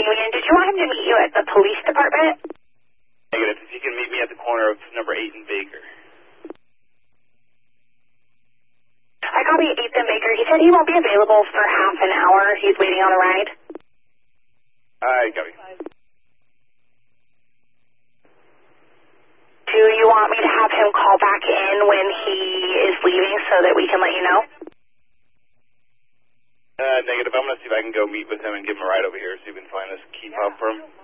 Union. Did you want him to meet you at the police department? Negative. If you can meet me at the corner of number 8 and Baker. I copy 8th and Baker. He said he won't be available for half an hour. He's waiting on a ride. I copy. Do you want me to have him call back in when he is leaving so that we can let you know? Negative. I'm going to see if I can go meet with him and give him a ride over here, see if we can find this key fob for him.